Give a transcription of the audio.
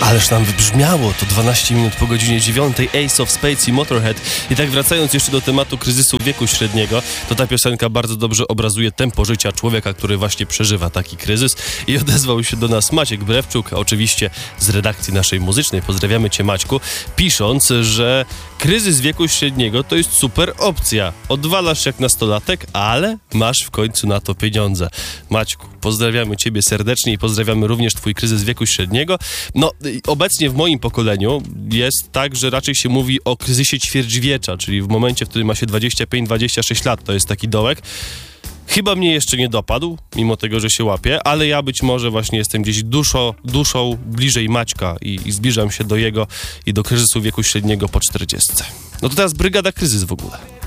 Ależ nam wybrzmiało to 12 minut po godzinie 9, Ace of Spades i Motorhead. I tak wracając jeszcze do tematu kryzysu wieku średniego, to ta piosenka bardzo dobrze obrazuje tempo życia człowieka, który właśnie przeżywa taki kryzys. I odezwał się do nas Maciek Brewczuk, oczywiście z redakcji naszej muzycznej. Pozdrawiamy Cię, Maćku, pisząc, że kryzys wieku średniego to jest super opcja. Odwalasz jak nastolatek, ale masz w końcu na to pieniądze. Maćku, pozdrawiamy Ciebie serdecznie i pozdrawiamy również Twój kryzys wieku średniego. No, obecnie w moim pokoleniu jest tak, że raczej się mówi o kryzysie ćwierćwiecza, czyli w momencie, w którym ma się 25-26 lat, to jest taki dołek. Chyba mnie jeszcze nie dopadł, mimo tego, że się łapie, ale ja być może właśnie jestem gdzieś duszą bliżej Maćka i zbliżam się do jego i do kryzysu wieku średniego po 40. No to teraz brygada kryzys w ogóle.